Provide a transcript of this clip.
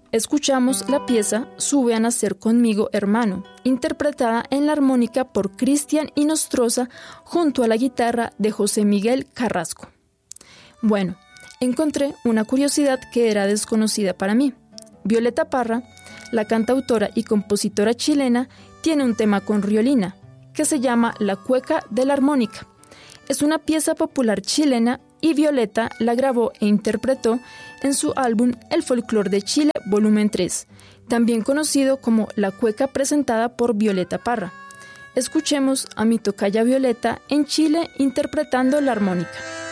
Escuchamos la pieza Sube a nacer conmigo, hermano, interpretada en la armónica por Cristian Inostroza junto a la guitarra de José Miguel Carrasco. Bueno, encontré una curiosidad que era desconocida para mí. Violeta Parra, la cantautora y compositora chilena, tiene un tema con Riolina, que se llama La Cueca de la Armónica. Es una pieza popular chilena y Violeta la grabó e interpretó en su álbum El Folclor de Chile, volumen 3, también conocido como La Cueca presentada por Violeta Parra. Escuchemos a mi tocaya Violeta en Chile interpretando la armónica.